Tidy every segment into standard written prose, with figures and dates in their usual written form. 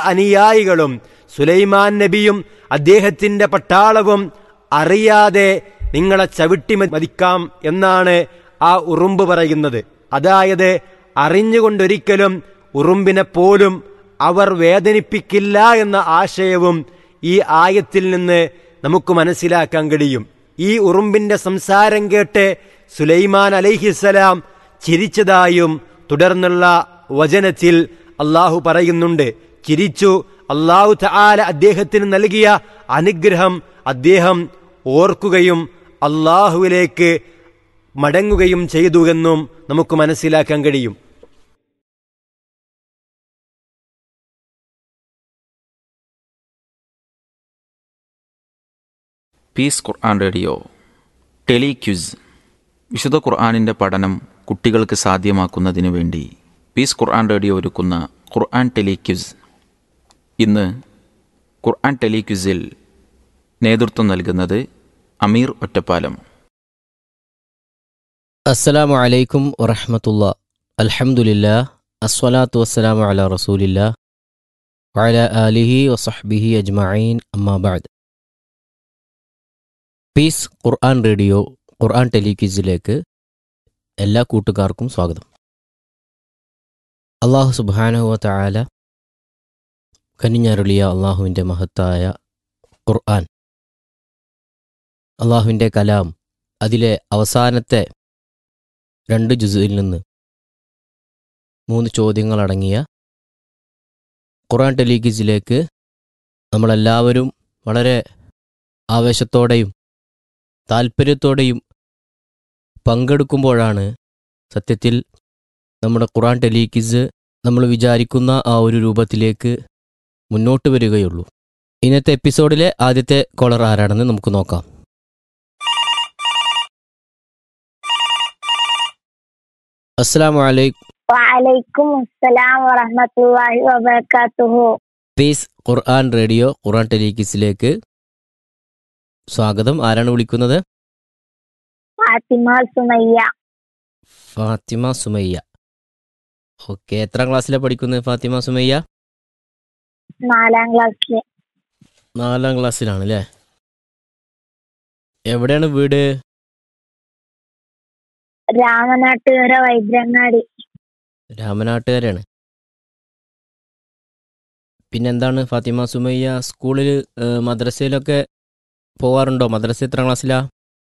അനുയായികളും സുലൈമാൻ നബിയും അദ്ദേഹത്തിൻ്റെ പട്ടാളവും അറിയാതെ നിങ്ങളെ ചവിട്ടി മതിക്കാം എന്നാണ് ആ ഉറുമ്പ് പറയുന്നത്. അതായത് അറിഞ്ഞുകൊണ്ടൊരിക്കലും ഉറുമ്പിനെ പോലും അവർ വേദനിപ്പിക്കില്ല എന്ന ആശയവും ഈ ആയത്തിൽ നിന്ന് നമുക്ക് മനസ്സിലാക്കാൻ കഴിയും. ഈ ഉറുമ്പിൻ്റെ സംസാരം കേട്ട് സുലൈമാൻ അലൈഹിസ്സലാം ചിരിച്ചതായും തുടർന്നുള്ള വചനത്തിൽ അള്ളാഹു പറയുന്നുണ്ട്. ചിരിച്ചു. അള്ളാഹു തആല അദ്ദേഹത്തിന് നൽകിയ അനുഗ്രഹം അദ്ദേഹം ഓർക്കുകയും അള്ളാഹുവിലേക്ക് മടങ്ങുകയും ചെയ്തു എന്നും നമുക്ക് മനസ്സിലാക്കാൻ കഴിയും. പീസ് ഖുർആൻ റേഡിയോ ടെലിക്വിസ്. വിശുദ്ധ ഖുർആനിൻ്റെ പഠനം കുട്ടികൾക്ക് സാധ്യമാക്കുന്നതിനു വേണ്ടി പീസ് ഖുർആൻ റേഡിയോ ഒരുക്കുന്ന ഖുർആൻ ടെലിക്വിസ്. ഇന്ന് ഖുർആൻ ടെലിക്വിസിൽ നേതൃത്വം നൽകുന്നത് അമീർ ഒറ്റപ്പാലം. അസ്സലാമു അലൈക്കും വറഹ്മത്തുള്ളാ. അൽഹംദുലില്ലാ അസ്സലാത്തു വസ്സലാമു അലാ റസൂലില്ലാ വഅലാ ആലിഹി വസഹ്ബിഹി അജ്മഈൻ. അമ്മാ ബഅദ്. പീസ് ഖുർആൻ റേഡിയോ ഖുർആൻ ടെലിക്വിസിലേക്ക് എല്ലാ കൂട്ടുകാർക്കും സ്വാഗതം. അല്ലാഹു സുബ്ഹാനഹു വ തആല കനിഞ്ഞരുളിയ അള്ളാഹുവിൻ്റെ മഹത്തായ ഖുർആൻ, അള്ളാഹുവിൻ്റെ കലാം, അതിലെ അവസാനത്തെ 2 ജുസുയിൽ നിന്ന് 3 ചോദ്യങ്ങളടങ്ങിയ ഖുർആൻ ടെലിക്വിസിലേക്ക് നമ്മളെല്ലാവരും വളരെ ആവേശത്തോടെയും താൽപ്പര്യത്തോടെയും പങ്കെടുക്കുമ്പോഴാണ് സത്യത്തിൽ നമ്മുടെ ഖുർആൻ ടെലിക്വിസ് നമ്മൾ വിചാരിക്കുന്ന ആ ഒരു രൂപത്തിലേക്ക് മുന്നോട്ട് വരികയുള്ളൂ. ഇന്നത്തെ എപ്പിസോഡിലെ ആദ്യത്തെ കോളർ ആരാണെന്ന് നമുക്ക് നോക്കാം. അസ്സലാമു അലൈക്കും. വഅലൈക്കും അസ്സലാം വറഹ്മത്തുള്ളാഹി വബറകാതുഹു. പീസ് ഖുർആൻ റേഡിയോ ഖുർആൻ ടെലിക്വിസിലേക്ക് സ്വാഗതം. ആരാണ് വിളിക്കുന്നത്? ഫാത്തിമ സുമയ്യ. ഫാത്തിമ സുമയ്യ. ഓക്കെ, എത്രാം ക്ലാസ്സിലാണ് പഠിക്കുന്നത് ഫാത്തിമ സുമയ്യ? 4ാം ക്ലാസ്സില്. 4ാം ക്ലാസ്സിലാണ് അല്ലേ? എവിടെയാണ് വീട്? രാമനാട്ടുകര വൈദ്യങ്ങാടി. രാമനാട്ടുകരയാണ്. പിന്നെന്താണ് ഫാത്തിമ സുമയ്യ, സ്കൂളിൽ മദ്രസയിലൊക്കെ പോവാറുണ്ടോ? മദ്രസ എത്രാം ക്ലാസ്സിലാ?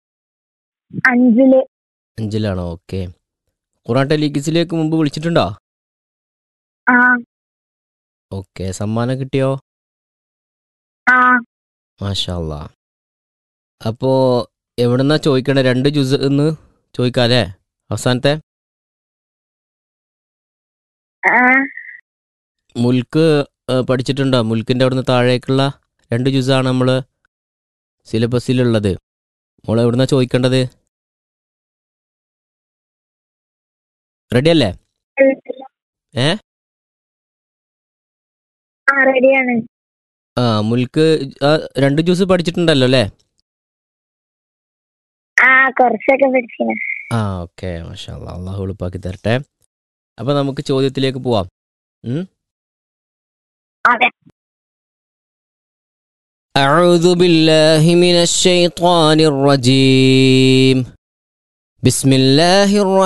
5ല്. 5ലാണോ? ഓക്കെ. ഖുർആൻ ടെലിക്വിസിലേക്ക് മുമ്പ് വിളിച്ചിട്ടുണ്ടോ? ആ. ഓക്കെ. സമ്മാനം കിട്ടിയോ? ആ. മാഷാ അല്ലാ. അപ്പോൾ എവിടെന്നാ ചോദിക്കണേ? 2 ജുസ് എന്ന് ചോദിക്കാല്ലേ അവസാനത്തെ? മുൽക്ക് പഠിച്ചിട്ടുണ്ടോ? മുൽക്കിൻ്റെ അവിടുന്ന് താഴേക്കുള്ള 2 ജുസാണ് നമ്മൾ സിലബസിലുള്ളത്. മോൾ എവിടുന്നാ ചോദിക്കേണ്ടത്? റെഡിയല്ലേ? റെഡിയാണ്. മുൽക്ക് 2 ജ്യൂസ് പഠിച്ചിട്ടുണ്ടല്ലോ അല്ലേ? കുറച്ചൊക്കെ പഠിച്ചിന്. ഓക്കെ. മാഷാ അല്ലാ. അള്ളാഹു എളുപ്പാക്കി തരട്ടെ. അപ്പൊ നമുക്ക് ചോദ്യത്തിലേക്ക് പോവാം. അതെ. أعوذ بالله من الشيطان الرجيم. بسم الله الرحمن